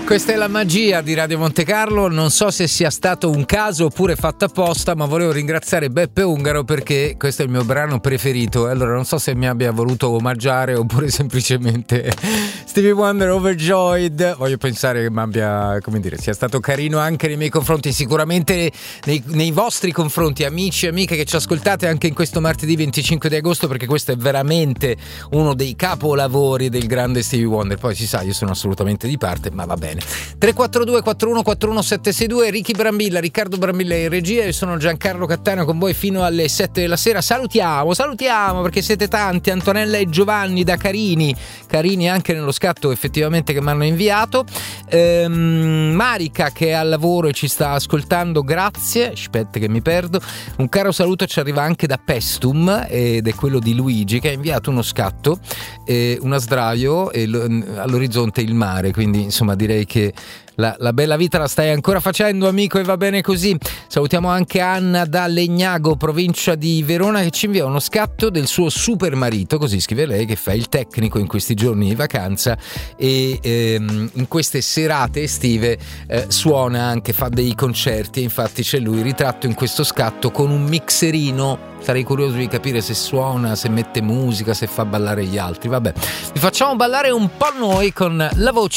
Questa è la magia di Radio Monte Carlo, non so se sia stato un caso oppure fatto apposta, ma volevo ringraziare Beppe Ungaro perché questo è il mio brano preferito, allora non so se mi abbia voluto omaggiare oppure semplicemente Stevie Wonder Overjoyed. Voglio pensare che mi abbia, come dire, sia stato carino anche nei miei confronti, sicuramente nei vostri confronti, amici e amiche che ci ascoltate anche in questo martedì 25 di agosto, perché questo è veramente uno dei capolavori del grande Stevie Wonder. Poi si sa, io sono assolutamente di parte, ma va bene. 342 41 41 762, Ricky Brambilla, Riccardo Brambilla in regia, io sono Giancarlo Cattano con voi fino alle 7 della sera. Salutiamo perché siete tanti, Antonella e Giovanni da Carini anche nello scatto effettivamente che mi hanno inviato, Marica che è al lavoro e ci sta ascoltando, grazie, aspetta che mi perdo, un caro saluto ci arriva anche da Pestum ed è quello di Luigi che ha inviato uno scatto, una sdraio e all'orizzonte il mare, quindi insomma direi che la bella vita la stai ancora facendo, amico, e va bene così. Salutiamo anche Anna da Legnago, provincia di Verona, che ci invia uno scatto del suo super marito, così scrive lei, che fa il tecnico in questi giorni di vacanza e in queste serate estive suona anche, fa dei concerti, e infatti c'è lui ritratto in questo scatto con un mixerino. Sarei curioso di capire se suona, se mette musica, se fa ballare gli altri. Vabbè, vi facciamo ballare un po' noi con la voce